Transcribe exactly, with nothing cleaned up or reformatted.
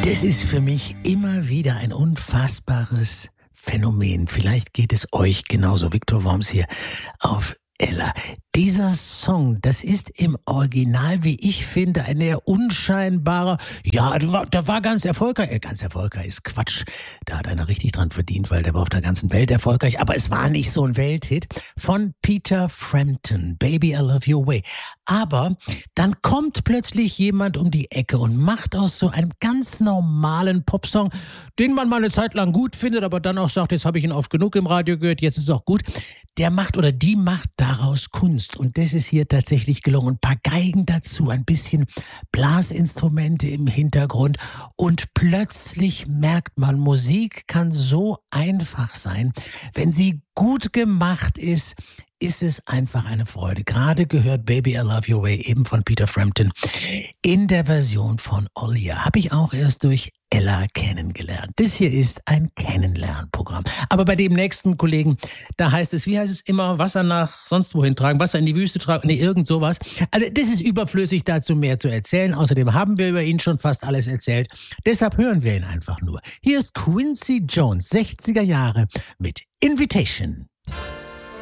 Das ist für mich immer wieder ein unfassbares Phänomen. Vielleicht geht es euch genauso. Viktor Worms hier auf Ella. Dieser Song, das ist im Original, wie ich finde, ein eher unscheinbarer, ja, der war, der war ganz erfolgreich, äh, ganz erfolgreich ist Quatsch, da hat einer richtig dran verdient, weil der war auf der ganzen Welt erfolgreich, aber es war nicht so ein Welthit, von Peter Frampton, Baby I Love Your Way. Aber dann kommt plötzlich jemand um die Ecke und macht aus so einem ganz normalen Popsong, den man mal eine Zeit lang gut findet, aber dann auch sagt, jetzt habe ich ihn oft genug im Radio gehört, jetzt ist es auch gut, der macht oder die macht daraus Kunst. Und das ist hier tatsächlich gelungen. Ein paar Geigen dazu, ein bisschen Blasinstrumente im Hintergrund. Und plötzlich merkt man, Musik kann so einfach sein. Wenn sie gut gemacht ist, ist es einfach eine Freude. Gerade gehört Baby I Love Your Way eben von Peter Frampton in der Version von Olia. Habe ich auch erst durch Ella kennengelernt. Das hier ist ein Kennenlernprogramm. Aber bei dem nächsten Kollegen, da heißt es, wie heißt es immer, Wasser nach sonst wohin tragen, Wasser in die Wüste tragen, nee, irgend sowas. Also das ist überflüssig, dazu mehr zu erzählen. Außerdem haben wir über ihn schon fast alles erzählt. Deshalb hören wir ihn einfach nur. Hier ist Quincy Jones, sechziger Jahre mit Invitation.